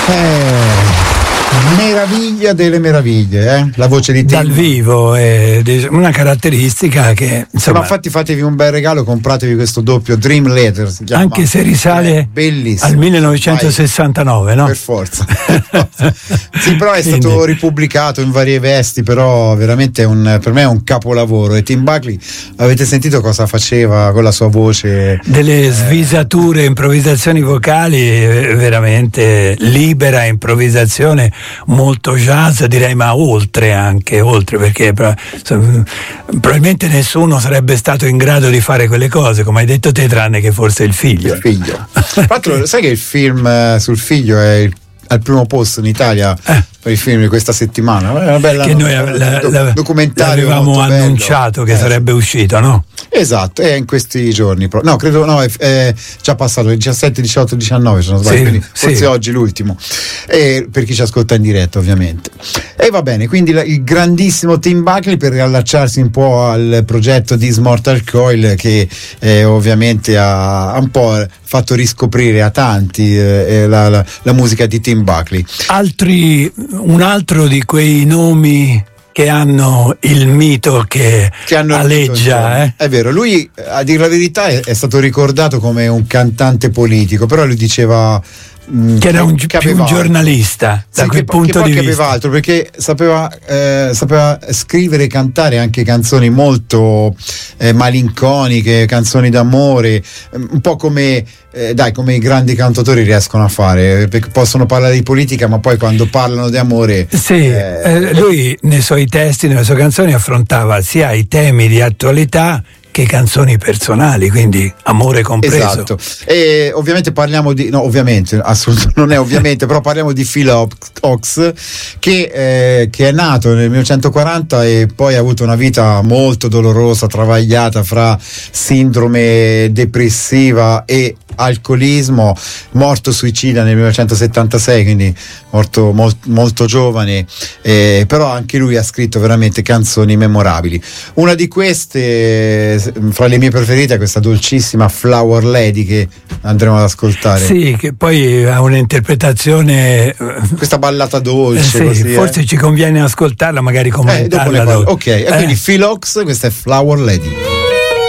Meraviglia delle meraviglie, la voce di Tim. Dal vivo è una caratteristica che, insomma, ma infatti fatevi un bel regalo, compratevi questo doppio Dream Letter, si chiama, anche se risale al 1969, no? Per forza. Sì, però è stato ripubblicato in varie vesti, però veramente per me è un capolavoro. E Tim Buckley, avete sentito cosa faceva con la sua voce? Delle svisature, improvvisazioni vocali, veramente libera improvvisazione, molto jazz, direi, ma oltre, perché probabilmente nessuno sarebbe stato in grado di fare quelle cose, come hai detto te, tranne che forse il figlio. Tra l'altro, sai che il film sul figlio è al primo posto in Italia per i film di questa settimana? È una bella, che noi documentario l'avevamo annunciato che sarebbe uscito, no? Esatto, è in questi giorni. No, credo è già passato il 17, 18, 19, se non sbaglio, quindi forse oggi l'ultimo. Per chi ci ascolta in diretta, ovviamente. E va bene, quindi il grandissimo Tim Buckley, per riallacciarsi un po' al progetto di Immortal Coil, che ovviamente ha un po' fatto riscoprire a tanti la musica di Tim Buckley. Un altro di quei nomi che hanno il mito che aleggia. È vero, lui, a dire la verità, è stato ricordato come un cantante politico, però lui diceva che era più un giornalista, da quel punto di vista. Aveva altro, perché sapeva scrivere e cantare anche canzoni molto malinconiche, canzoni d'amore, un po' come i grandi cantatori riescono a fare, perché possono parlare di politica, ma poi quando parlano di amore lui nei suoi testi, nelle sue canzoni affrontava sia i temi di attualità che canzoni personali, quindi amore compreso. Esatto. E ovviamente parliamo di però parliamo di Phil Ochs, che è nato nel 1940 e poi ha avuto una vita molto dolorosa, travagliata fra sindrome depressiva e alcolismo, morto suicida nel 1976, quindi morto molto giovane, però anche lui ha scritto veramente canzoni memorabili. Una di queste, fra le mie preferite, è questa dolcissima Flower Lady, che andremo ad ascoltare. Sì, che poi ha un'interpretazione, questa ballata dolce, così, forse ci conviene ascoltarla, magari commentarla. Ok, quindi Phil Ochs, questa è Flower Lady.